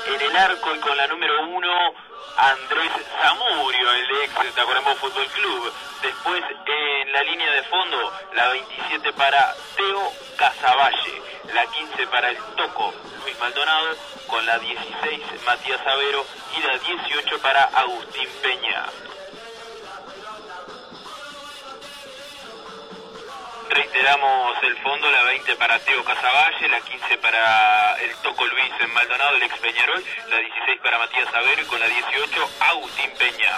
en el arco y con la número 1, Andrés Zamudio, el ex Tacuarembó Fútbol Club. Después en la línea de fondo, la 27 para Teo Casavalle, la 15 para el Toco Luis Maldonado, con la 16 Matías Avero y la 18 para Agustín Peña. Reiteramos el fondo, la 20 para Teo Casavalle, la 15 para el Toco Luis Maldonado, el ex Peñarol, la 16 para Matías Avero y con la 18 Agustín Peña.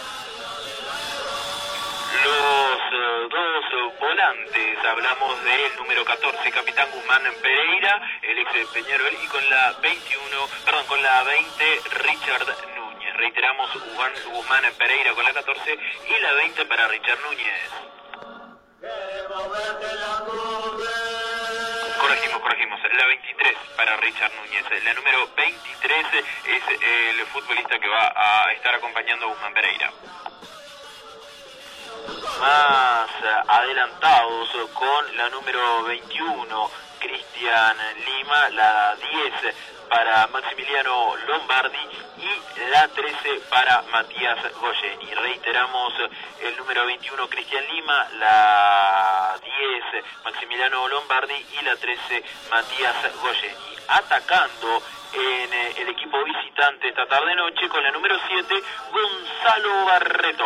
Los dos volantes, hablamos del número 14, Capitán Guzmán Pereira, el ex Peñarol, y con la 20, Richard Núñez. Reiteramos, Guzmán Pereira con la 14 y la 20 para Richard Núñez. Corregimos, la 23 para Richard Núñez. La número 23 es el futbolista que va a estar acompañando a Guzmán Pereira. Más adelantados con la número 21, Cristian Lima, la 10 para Maximiliano Lombardi y la 13 para Matías Goyeni. Reiteramos, el número 21 Cristian Lima, la 10 Maximiliano Lombardi y la 13 Matías Goyeni. Atacando en el equipo visitante esta tarde-noche con la número 7 Gonzalo Barreto.